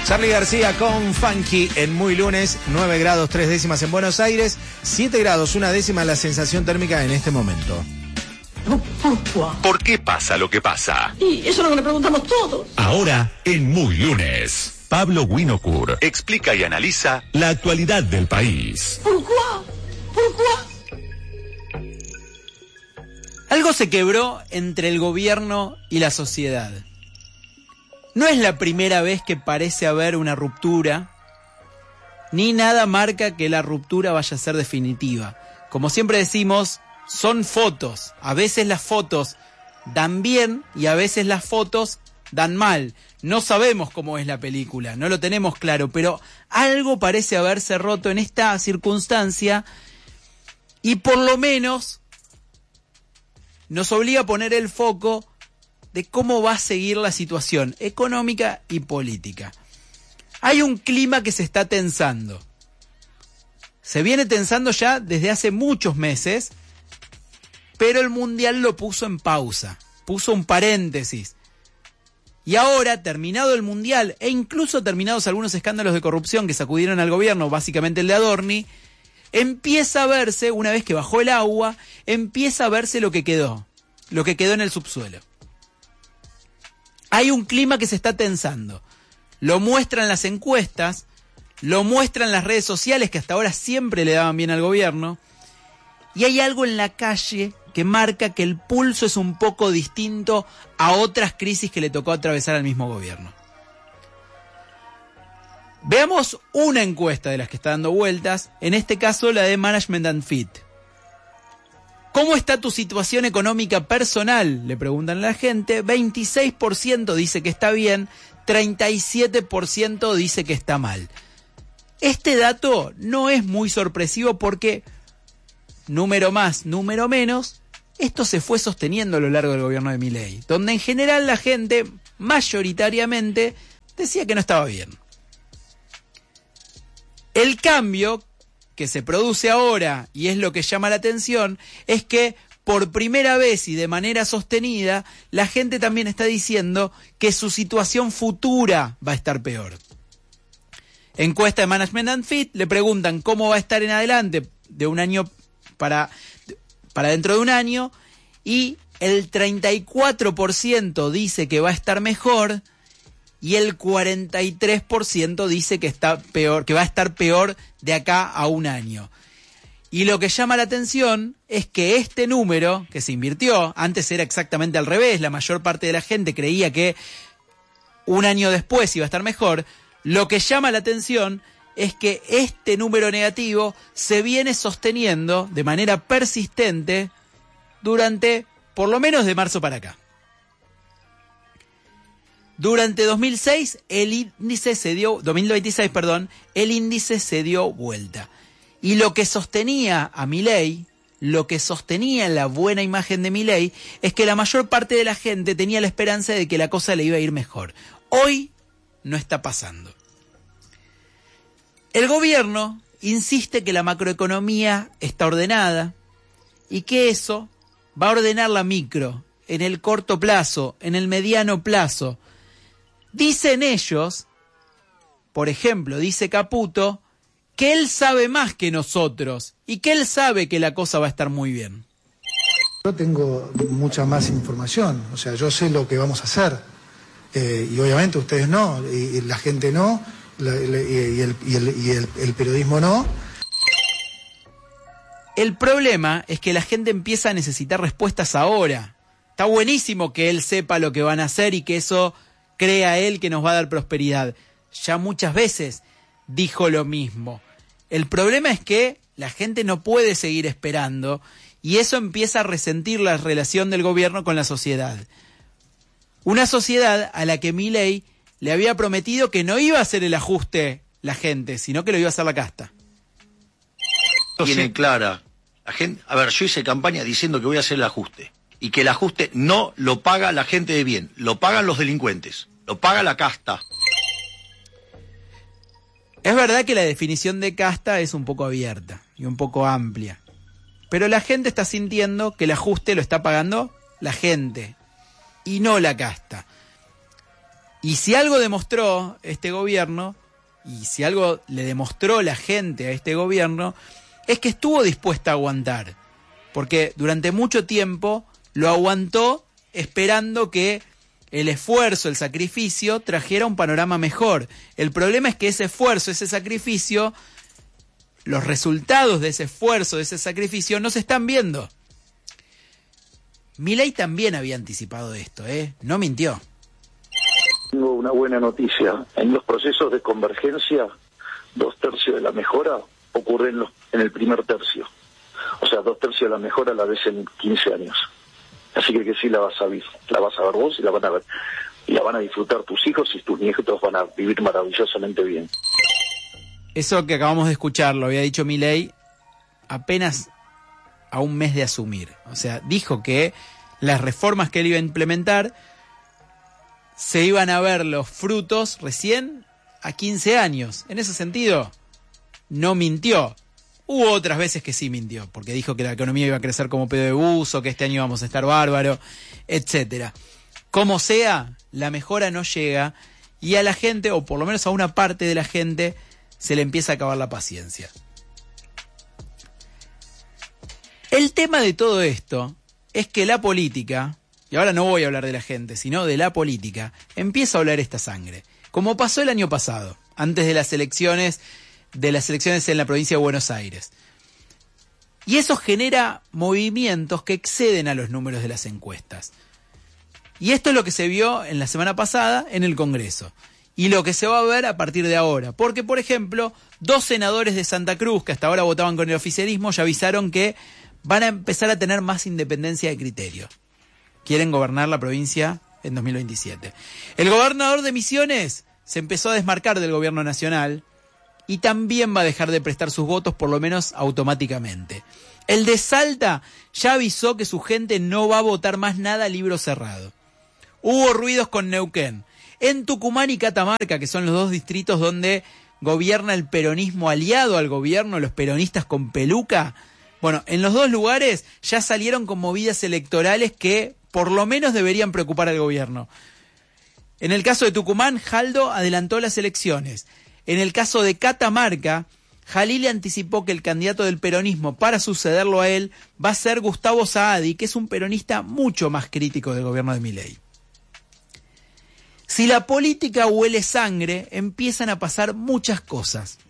Charly García con Funky en Muy Lunes, 9 grados 3 décimas en Buenos Aires, 7 grados 1 décima la sensación térmica en este momento. ¿Por qué pasa lo que pasa? Y eso es lo que le preguntamos todos. Ahora, en Muy Lunes, Pablo Winokur explica y analiza la actualidad del país. ¿Por qué? Algo se quebró entre el gobierno y la sociedad. No es la primera vez que parece haber una ruptura, ni nada marca que la ruptura vaya a ser definitiva. Como siempre decimos, son fotos. A veces las fotos dan bien y a veces las fotos dan mal. No sabemos cómo es la película, no lo tenemos claro, pero algo parece haberse roto en esta circunstancia y por lo menos nos obliga a poner el foco de cómo va a seguir la situación económica y política. Hay un clima que se está tensando. Se viene tensando ya desde hace muchos meses, pero el Mundial lo puso en pausa, puso un paréntesis. Y ahora, terminado el Mundial, e incluso terminados algunos escándalos de corrupción que sacudieron al gobierno, básicamente el de Adorni, empieza a verse, una vez que bajó el agua, empieza a verse lo que quedó en el subsuelo. Hay un clima que se está tensando. Lo muestran las encuestas, lo muestran las redes sociales que hasta ahora siempre le daban bien al gobierno. Y hay algo en la calle que marca que el pulso es un poco distinto a otras crisis que le tocó atravesar al mismo gobierno. Veamos una encuesta de las que está dando vueltas, en este caso la de Management and Fit. ¿Cómo está tu situación económica personal? Le preguntan a la gente. 26% dice que está bien, 37% dice que está mal. Este dato no es muy sorpresivo porque, número más, número menos, esto se fue sosteniendo a lo largo del gobierno de Milei, donde en general la gente, mayoritariamente, decía que no estaba bien. El cambio que se produce ahora, y es lo que llama la atención, es que por primera vez y de manera sostenida, la gente también está diciendo que su situación futura va a estar peor. Encuesta de Management and Fit, le preguntan cómo va a estar en adelante de un año para dentro de un año, y el 34% dice que va a estar mejor, y el 43% dice que está peor, que va a estar peor de acá a un año. Y lo que llama la atención es que este número, que se invirtió, antes era exactamente al revés, la mayor parte de la gente creía que un año después iba a estar mejor. Lo que llama la atención es que este número negativo se viene sosteniendo de manera persistente durante, por lo menos de marzo para acá. Durante 2026, el índice se dio vuelta. Y lo que sostenía a Milei, lo que sostenía la buena imagen de Milei, es que la mayor parte de la gente tenía la esperanza de que la cosa le iba a ir mejor. Hoy no está pasando. El gobierno insiste que la macroeconomía está ordenada y que eso va a ordenar la micro en el corto plazo, en el mediano plazo. Dicen ellos, por ejemplo, dice Caputo, que él sabe más que nosotros y que él sabe que la cosa va a estar muy bien. Yo tengo mucha más información, o sea, yo sé lo que vamos a hacer, y obviamente ustedes no, y la gente no, y el periodismo no. El problema es que la gente empieza a necesitar respuestas ahora. Está buenísimo que él sepa lo que van a hacer y que eso crea él que nos va a dar prosperidad. Ya muchas veces dijo lo mismo. El problema es que la gente no puede seguir esperando y eso empieza a resentir la relación del gobierno con la sociedad. Una sociedad a la que Milei le había prometido que no iba a hacer el ajuste la gente, sino que lo iba a hacer la casta. Tiene clara la gente. A ver, yo hice campaña diciendo que voy a hacer el ajuste y que el ajuste no lo paga la gente de bien, lo pagan los delincuentes, lo paga la casta. Es verdad que la definición de casta es un poco abierta y un poco amplia, pero la gente está sintiendo que el ajuste lo está pagando la gente y no la casta. Y si algo demostró este gobierno, y si algo le demostró la gente a este gobierno, es que estuvo dispuesta a aguantar. Porque durante mucho tiempo lo aguantó esperando que el esfuerzo, el sacrificio, trajera un panorama mejor. El problema es que ese esfuerzo, ese sacrificio, los resultados de ese esfuerzo, de ese sacrificio, no se están viendo. Milei también había anticipado esto, no mintió. Tengo una buena noticia. En los procesos de convergencia, 2/3 de la mejora ocurren en el primer tercio. O sea, 2/3 de la mejora la ves en 15 años. Así que sí la vas a ver vos y la van a ver. Y la van a disfrutar tus hijos y tus nietos van a vivir maravillosamente bien. Eso que acabamos de escuchar lo había dicho Milei apenas a un mes de asumir. O sea, dijo que las reformas que él iba a implementar se iban a ver los frutos recién a 15 años. En ese sentido, no mintió. Hubo otras veces que sí mintió, porque dijo que la economía iba a crecer como pedo de buzo, que este año íbamos a estar bárbaro, etcétera. Como sea, la mejora no llega y a la gente, o por lo menos a una parte de la gente, se le empieza a acabar la paciencia. El tema de todo esto es que la política, y ahora no voy a hablar de la gente, sino de la política, empieza a oler esta sangre. Como pasó el año pasado, antes de las elecciones en la provincia de Buenos Aires. Y eso genera movimientos que exceden a los números de las encuestas. Y esto es lo que se vio en la semana pasada en el Congreso. Y lo que se va a ver a partir de ahora. Porque, por ejemplo, 2 senadores de Santa Cruz, que hasta ahora votaban con el oficialismo, ya avisaron que van a empezar a tener más independencia de criterio. Quieren gobernar la provincia en 2027. El gobernador de Misiones se empezó a desmarcar del gobierno nacional y también va a dejar de prestar sus votos, por lo menos automáticamente. El de Salta ya avisó que su gente no va a votar más nada a libro cerrado. Hubo ruidos con Neuquén. En Tucumán y Catamarca, que son los 2 distritos donde gobierna el peronismo aliado al gobierno, los peronistas con peluca, bueno, en los 2 lugares ya salieron con movidas electorales que por lo menos deberían preocupar al gobierno. En el caso de Tucumán, Jaldo adelantó las elecciones. En el caso de Catamarca, Jalil anticipó que el candidato del peronismo para sucederlo a él va a ser Gustavo Saadi, que es un peronista mucho más crítico del gobierno de Milei. Si la política huele sangre, empiezan a pasar muchas cosas.